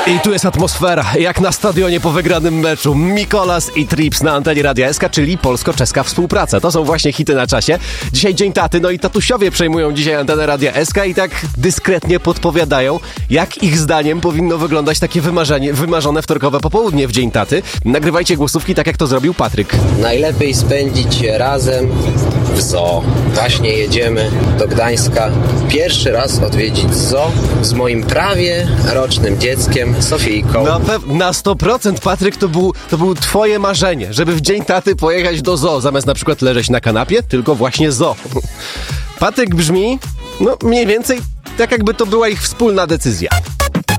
I tu jest atmosfera, jak na stadionie po wygranym meczu. Mikolas i Trips na antenie Radia SK, czyli polsko-czeska współpraca. To są właśnie hity na czasie. Dzisiaj Dzień Taty, no i tatusiowie przejmują dzisiaj antenę Radia SK i tak dyskretnie podpowiadają, jak ich zdaniem powinno wyglądać takie wymarzone wtorkowe popołudnie w Dzień Taty. Nagrywajcie głosówki, tak jak to zrobił Patryk. Najlepiej spędzić je razem w zoo. Właśnie jedziemy do Gdańska. Pierwszy raz odwiedzić zoo z moim prawie rocznym dzieckiem, Sofijką. Na 100% Patryk, to było twoje marzenie, żeby w Dzień Taty pojechać do zoo, zamiast na przykład leżeć na kanapie, tylko właśnie zoo. Patryk brzmi, mniej więcej tak jakby to była ich wspólna decyzja.